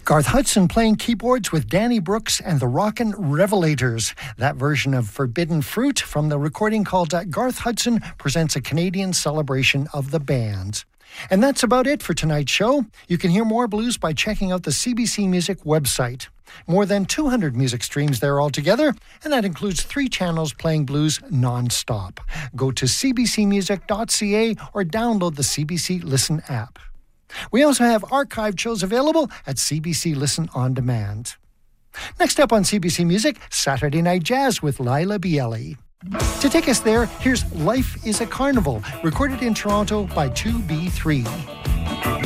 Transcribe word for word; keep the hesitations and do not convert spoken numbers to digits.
Garth Hudson playing keyboards with Danny Brooks and the Rockin' Revelators. That version of Forbidden Fruit from the recording called uh, Garth Hudson Presents a Canadian Celebration of the Band. And that's about it for tonight's show. You can hear more blues by checking out the C B C Music website. More than two hundred music streams there altogether, and that includes three channels playing blues non-stop. Go to c b c music dot c a or download the C B C Listen app. We also have archived shows available at C B C Listen On Demand. Next up on C B C Music, Saturday Night Jazz with Lila Bielli. To take us there, here's Life is a Carnival, recorded in Toronto by two B three.